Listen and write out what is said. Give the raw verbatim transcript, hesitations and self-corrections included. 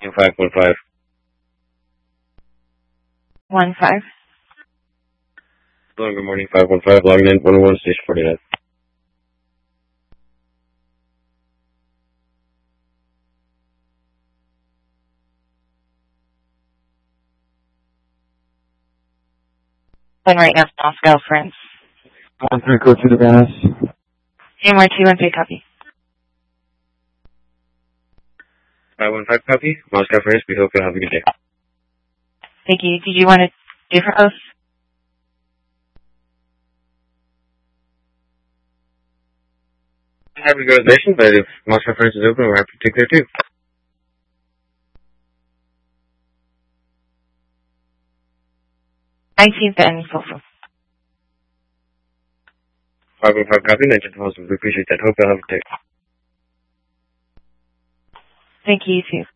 five one five. One five. Hello, good morning, five one five, logging in, one one, station forty-nine. One right now, Moscow, France. One three, code to the Venice. M R two one three, copy. five one five, copy. Moscow, France, we hope you'll have a good day. Thank you. Did you want a different host? I have a good reservation, but if Moscow, France is open, we're happy to take there too. nineteenth and Fulfil. five one five, copy. nineteenth Awesome. We appreciate that. Hope you'll have a good day. Thank you, you too.